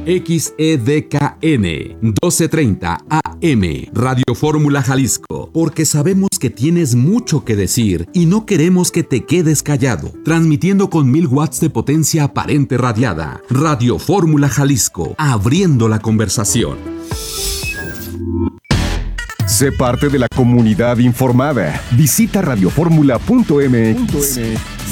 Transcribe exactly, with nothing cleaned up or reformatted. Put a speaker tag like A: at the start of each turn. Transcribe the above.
A: X E D K N doce treinta A M, Radio Fórmula Jalisco, porque sabemos que tienes mucho que decir y no queremos que te quedes callado. Transmitiendo con mil watts de potencia aparente radiada. Radio Fórmula Jalisco, abriendo la conversación.
B: Sé parte de la comunidad informada. Visita radioformula punto m x.